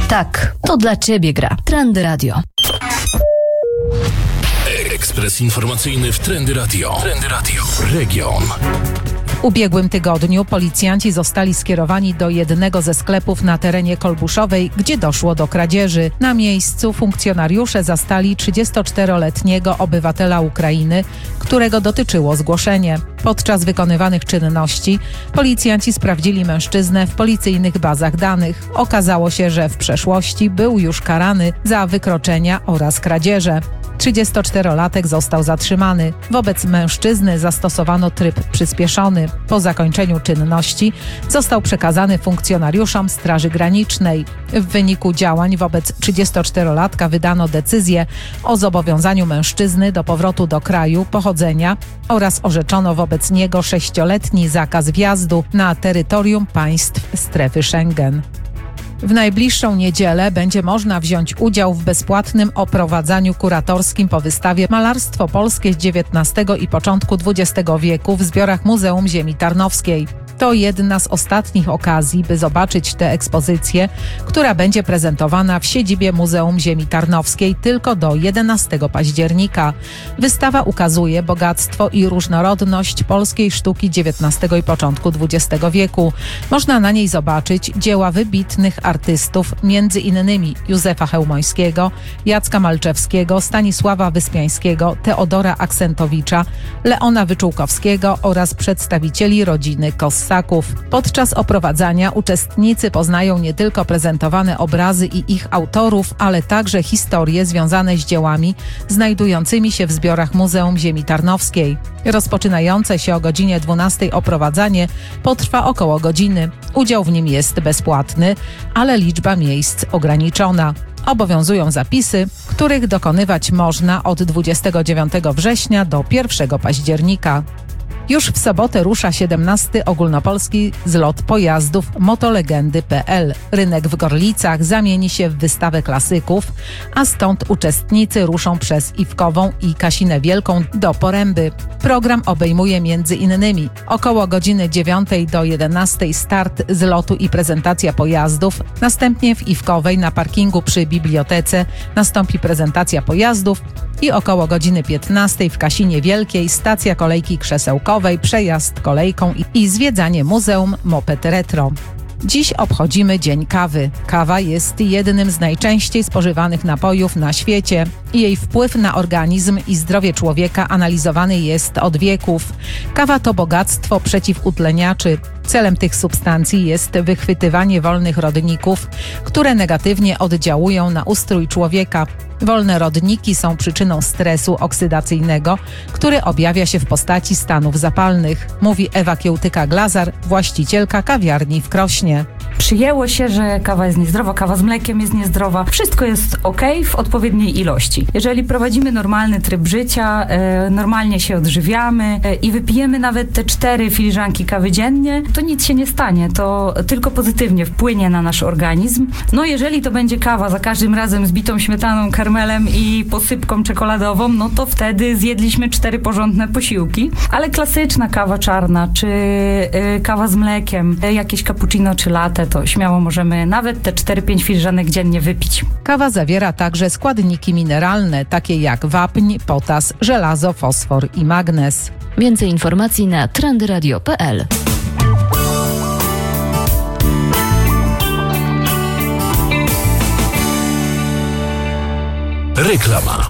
Tak, to dla Ciebie gra Trendy Radio. Ekspres informacyjny w Trendy Radio. Trendy Radio. Region. W ubiegłym tygodniu policjanci zostali skierowani do jednego ze sklepów na terenie Kolbuszowej, gdzie doszło do kradzieży. Na miejscu funkcjonariusze zastali 34-letniego obywatela Ukrainy, którego dotyczyło zgłoszenie. Podczas wykonywanych czynności policjanci sprawdzili mężczyznę w policyjnych bazach danych. Okazało się, że w przeszłości był już karany za wykroczenia oraz kradzieże. 34-latek został zatrzymany. Wobec mężczyzny zastosowano tryb przyspieszony. Po zakończeniu czynności został przekazany funkcjonariuszom Straży Granicznej. W wyniku działań wobec 34-latka wydano decyzję o zobowiązaniu mężczyzny do powrotu do kraju pochodzenia oraz orzeczono wobec niego 6-letni zakaz wjazdu na terytorium państw strefy Schengen. W najbliższą niedzielę będzie można wziąć udział w bezpłatnym oprowadzaniu kuratorskim po wystawie Malarstwo polskie z XIX i początku XX wieku w zbiorach Muzeum Ziemi Tarnowskiej. To jedna z ostatnich okazji, by zobaczyć tę ekspozycję, która będzie prezentowana w siedzibie Muzeum Ziemi Tarnowskiej tylko do 11 października. Wystawa ukazuje bogactwo i różnorodność polskiej sztuki XIX i początku XX wieku. Można na niej zobaczyć dzieła wybitnych artystów, między innymi Józefa Chełmońskiego, Jacka Malczewskiego, Stanisława Wyspiańskiego, Teodora Aksentowicza, Leona Wyczółkowskiego oraz przedstawicieli rodziny Kossaków. Podczas oprowadzania uczestnicy poznają nie tylko prezentowane obrazy i ich autorów, ale także historie związane z dziełami znajdującymi się w zbiorach Muzeum Ziemi Tarnowskiej. Rozpoczynające się o godzinie 12 oprowadzanie potrwa około godziny. Udział w nim jest bezpłatny, ale liczba miejsc ograniczona. Obowiązują zapisy, których dokonywać można od 29 września do 1 października. Już w sobotę rusza 17. ogólnopolski zlot pojazdów motolegendy.pl. Rynek w Gorlicach zamieni się w wystawę klasyków, a stąd uczestnicy ruszą przez Iwkową i Kasinę Wielką do Poręby. Program obejmuje m.in. około godziny 9 do 11 start zlotu i prezentacja pojazdów, następnie w Iwkowej na parkingu przy bibliotece nastąpi prezentacja pojazdów i około godziny 15 w Kasinie Wielkiej stacja kolejki krzesełkowej, przejazd kolejką i zwiedzanie Muzeum Moped Retro. Dziś obchodzimy Dzień Kawy. Kawa jest jednym z najczęściej spożywanych napojów na świecie. Jej wpływ na organizm i zdrowie człowieka analizowany jest od wieków. Kawa to bogactwo przeciwutleniaczy. Celem tych substancji jest wychwytywanie wolnych rodników, które negatywnie oddziałują na ustrój człowieka. Wolne rodniki są przyczyną stresu oksydacyjnego, który objawia się w postaci stanów zapalnych, mówi Ewa Kiełtyka-Glazar, właścicielka kawiarni w Krośnie. Przyjęło się, że kawa jest niezdrowa, kawa z mlekiem jest niezdrowa. Wszystko jest okej w odpowiedniej ilości. Jeżeli prowadzimy normalny tryb życia, normalnie się odżywiamy i wypijemy nawet te 4 filiżanki kawy dziennie, to nic się nie stanie. To tylko pozytywnie wpłynie na nasz organizm. No jeżeli to będzie kawa za każdym razem z bitą śmietaną, karmelem i posypką czekoladową, no to wtedy zjedliśmy 4 porządne posiłki. Ale klasyczna kawa czarna, czy kawa z mlekiem, jakieś cappuccino czy latte, to śmiało możemy nawet te 4-5 filiżanek dziennie wypić. Kawa zawiera także składniki mineralne, takie jak wapń, potas, żelazo, fosfor i magnez. Więcej informacji na trendyradio.pl. Reklama.